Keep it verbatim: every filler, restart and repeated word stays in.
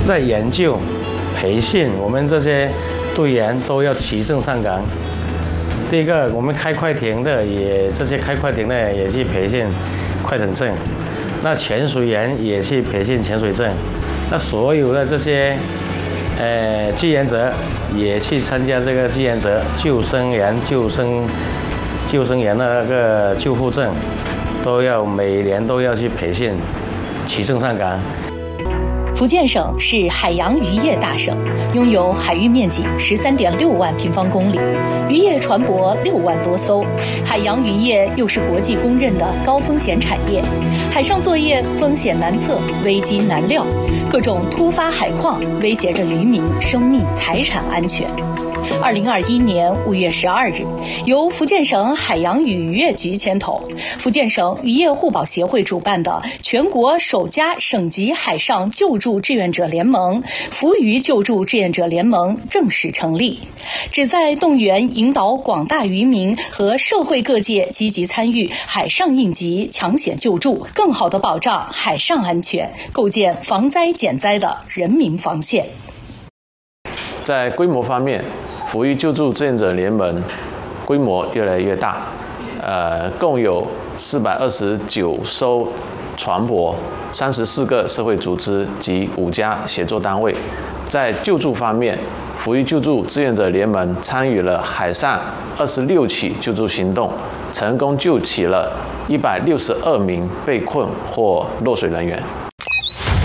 在研究、培训我们这些队员都要齐正上岗。第一个，我们开快艇的也这些开快艇的也去培训快艇证，那潜水员也去培训潜水证，那所有的这些呃志愿者也去参加这个志愿者救生员、救生救生员的那个救护证，都要每年都要去培训，齐正上岗。 福建省是海洋渔业大省，拥有海域面积十三点六万平方公里，渔业船舶六万多艘。海洋渔业又是国际公认的高风险产业，海上作业风险难测，危机难料，各种突发海况威胁着渔民生命财产安全。二零二一年五月十二日，由福建省海洋与渔业局牵头，福建省渔业互保协会主办的全国首家省级海上救助志愿者联盟——福渔救助志愿者联盟正式成立，旨在动员引导广大渔民和社会各界积极参与海上应急抢险救助，更好地保障海上安全，构建防灾减灾的人民防线。 在规模方面，福渔救助志愿者联盟规模越来越大，呃，共有四百二十九艘船舶、三十四个社会组织及五家协作单位。在救助方面，福渔救助志愿者联盟参与了海上二十六起救助行动，成功救起了一百六十二名被困或落水人员。